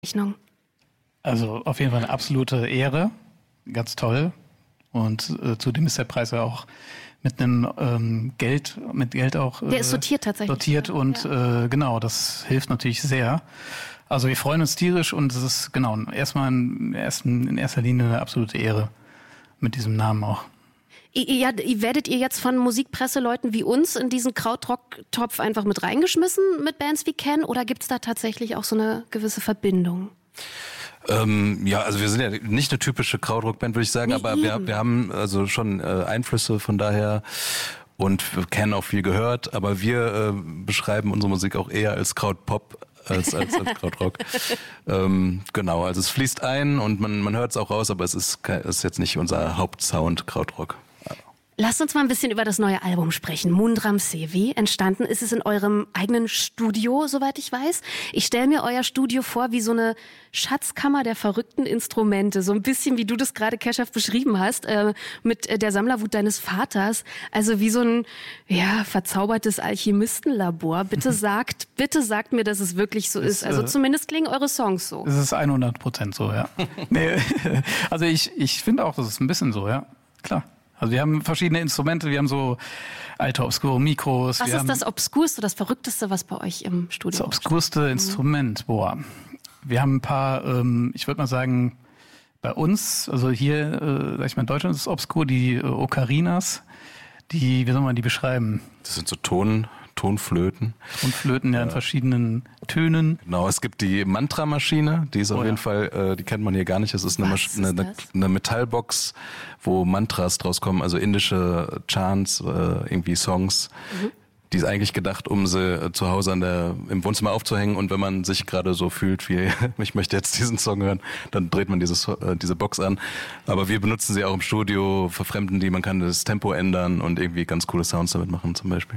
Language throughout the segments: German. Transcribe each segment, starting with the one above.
Rechnung? Also auf jeden Fall eine absolute Ehre, ganz toll. Und zudem ist der Preis ja auch mit einem Geld auch der ist sortiert tatsächlich. Sortiert und genau, das hilft natürlich sehr. Also wir freuen uns tierisch und es ist genau erstmal in erster Linie eine absolute Ehre mit diesem Namen auch. Ja, werdet ihr jetzt von Musikpresseleuten wie uns in diesen Krautrock-Topf einfach mit reingeschmissen mit Bands wie Ken oder gibt es da tatsächlich auch so eine gewisse Verbindung? Ja, also wir sind ja nicht eine typische Krautrock-Band, würde ich sagen, aber wir haben also schon Einflüsse von daher und wir kennen auch viel gehört, aber wir beschreiben unsere Musik auch eher als Krautpop als Krautrock. Genau, also es fließt ein und man hört es auch raus, aber es ist jetzt nicht unser Hauptsound, Krautrock. Lasst uns mal ein bisschen über das neue Album sprechen. Mundram Sevi. Entstanden ist es in eurem eigenen Studio, soweit ich weiß. Ich stelle mir euer Studio vor wie so eine Schatzkammer der verrückten Instrumente. So ein bisschen, wie du das gerade, Keshav, beschrieben hast, mit der Sammlerwut deines Vaters. Also wie so ein, verzaubertes Alchemistenlabor. Bitte sagt mir, dass es wirklich so ist. Also zumindest klingen eure Songs so. Es ist 100% so, ja. Nee, also ich finde auch, das ist ein bisschen so, ja. Klar. Also wir haben verschiedene Instrumente, wir haben so alte obskure Mikros. Was ist das Obskurste, das Verrückteste, was bei euch im Studio ist? Das obskurste Instrument, wir haben ein paar, ich würde mal sagen, bei uns, also hier, sag ich mal, in Deutschland ist es obskur, die Ocarinas, wie soll man die beschreiben? Das sind so Tonflöten. Tonflöten, ja, in verschiedenen Tönen. Genau, es gibt die Mantra-Maschine, die ist auf jeden Fall, die kennt man hier gar nicht. Das ist eine Metallbox, wo Mantras draus kommen, also indische Chants, irgendwie Songs. Die ist eigentlich gedacht, um sie zu Hause im Wohnzimmer aufzuhängen und wenn man sich gerade so fühlt wie, ich möchte jetzt diesen Song hören, dann dreht man diese Box an. Aber wir benutzen sie auch im Studio, verfremden die, man kann das Tempo ändern und irgendwie ganz coole Sounds damit machen zum Beispiel.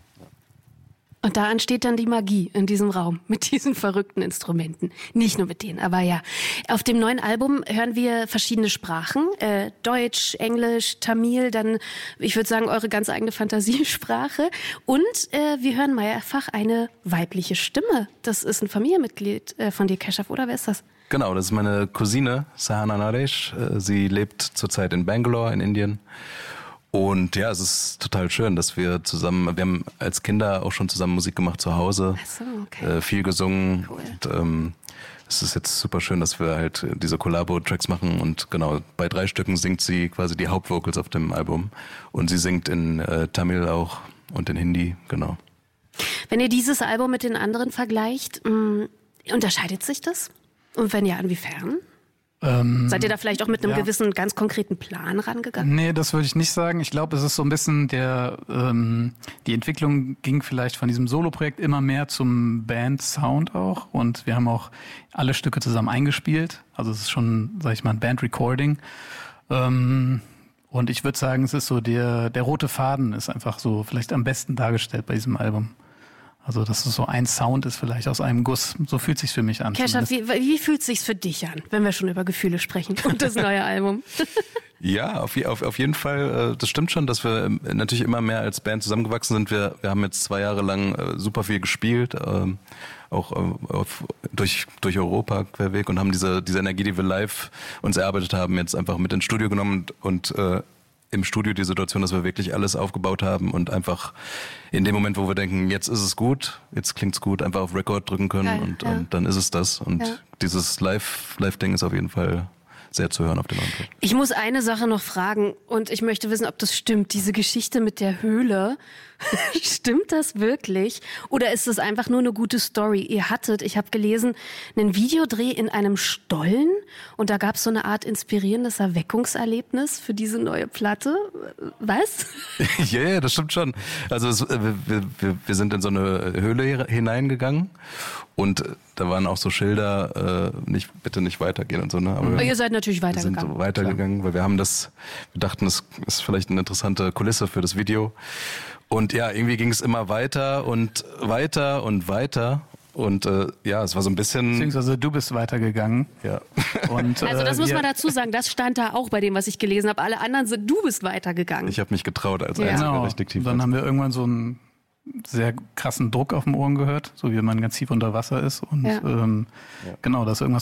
Und da entsteht dann die Magie in diesem Raum mit diesen verrückten Instrumenten. Nicht nur mit denen, aber ja. Auf dem neuen Album hören wir verschiedene Sprachen. Deutsch, Englisch, Tamil, dann, ich würde sagen, eure ganz eigene Fantasiesprache. Und wir hören mehrfach eine weibliche Stimme. Das ist ein Familienmitglied von dir, Keshav, oder wer ist das? Genau, das ist meine Cousine, Sahana Naresh. Sie lebt zurzeit in Bangalore in Indien. Und ja, es ist total schön, dass wir haben als Kinder auch schon zusammen Musik gemacht zu Hause, ach so, okay. Viel gesungen. Cool. Und es ist jetzt super schön, dass wir halt diese Collabo-Tracks machen und genau, bei 3 Stücken singt sie quasi die Hauptvocals auf dem Album und sie singt in Tamil auch und in Hindi, genau. Wenn ihr dieses Album mit den anderen vergleicht, unterscheidet sich das? Und wenn ja, inwiefern? Seid ihr da vielleicht auch mit einem gewissen, ganz konkreten Plan rangegangen? Nee, das würde ich nicht sagen. Ich glaube, es ist so ein bisschen die Entwicklung ging vielleicht von diesem Solo-Projekt immer mehr zum Band-Sound auch. Und wir haben auch alle Stücke zusammen eingespielt. Also es ist schon, sag ich mal, ein Band-Recording. Und ich würde sagen, es ist so der rote Faden ist einfach so vielleicht am besten dargestellt bei diesem Album. Also, dass es so ein Sound ist vielleicht aus einem Guss. So fühlt sich's für mich an. Keshav, wie fühlt sich's für dich an, wenn wir schon über Gefühle sprechen und das neue Album? Ja, auf jeden Fall. Das stimmt schon, dass wir natürlich immer mehr als Band zusammengewachsen sind. Wir haben jetzt 2 Jahre lang super viel gespielt, auch durch Europa querweg und haben diese Energie, die wir live uns erarbeitet haben, jetzt einfach mit ins Studio genommen und im Studio die Situation, dass wir wirklich alles aufgebaut haben und einfach in dem Moment, wo wir denken, jetzt ist es gut, jetzt klingt's gut, einfach auf Record drücken können und dann ist es das. Und dieses Live-Ding ist auf jeden Fall sehr zu hören auf dem Album. Ich muss eine Sache noch fragen und ich möchte wissen, ob das stimmt. Diese Geschichte mit der Höhle, stimmt das wirklich? Oder ist das einfach nur eine gute Story? Ihr hattet, ich habe gelesen, einen Videodreh in einem Stollen und da gab es so eine Art inspirierendes Erweckungserlebnis für diese neue Platte. Was? Ja, das stimmt schon. Also wir sind in so eine Höhle hineingegangen und da waren auch so Schilder, bitte nicht weitergehen und so. Ne? Aber ihr seid natürlich weitergegangen. Wir sind weitergegangen, weil wir dachten, das ist vielleicht eine interessante Kulisse für das Video. Und ja, irgendwie ging es immer weiter und weiter und weiter. Und es war so ein bisschen... Beziehungsweise du bist weitergegangen. Ja. Und, also das muss man dazu sagen, das stand da auch bei dem, was ich gelesen habe. Alle anderen sind, du bist weitergegangen. Ich habe mich getraut als einziger richtig tief. Dann haben wir irgendwann so einen sehr krassen Druck auf den Ohren gehört, so wie man ganz tief unter Wasser ist. Und genau, da ist irgendwas